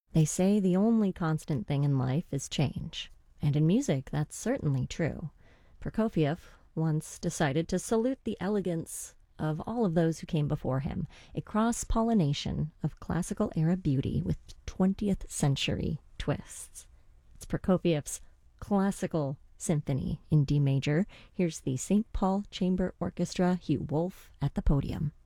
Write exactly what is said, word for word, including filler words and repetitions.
They say the only constant thing in life is change. And in music, that's certainly true. Prokofiev once decided to salute the elegance of all of those who came before him, a cross-pollination of classical era beauty with twentieth century twists. It's Prokofiev's Classical Symphony in D major. Here's the Saint Paul Chamber Orchestra, Hugh Wolf at the podium.